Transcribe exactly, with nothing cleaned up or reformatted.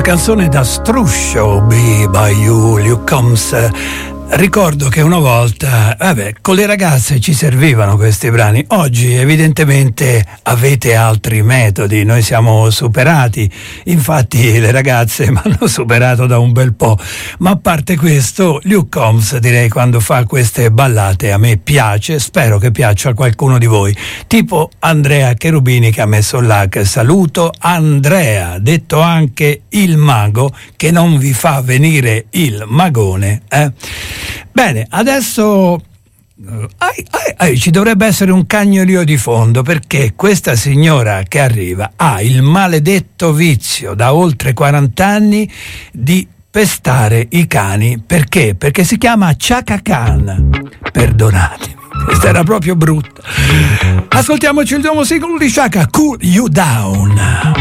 canzone da struscio, Be By You, Luke Combs. Ricordo che una volta, vabbè, con le ragazze ci servivano questi brani. Oggi evidentemente avete altri metodi, noi siamo superati, infatti le ragazze mi hanno superato da un bel po'. Ma a parte questo, Luke Combs, direi, quando fa queste ballate a me piace, spero che piaccia a qualcuno di voi, tipo Andrea Cherubini che ha messo like. Saluto Andrea, detto anche il mago, che non vi fa venire il magone, eh? Bene, adesso ai, ai, ai, ci dovrebbe essere un cagnolio di fondo, perché questa signora che arriva ha il maledetto vizio da oltre quaranta anni di pestare i cani. Perché? Perché si chiama Chaka Khan. Perdonatemi, questa era proprio brutta. Ascoltiamoci il nuovo singolo di Chaka, Cool You Down.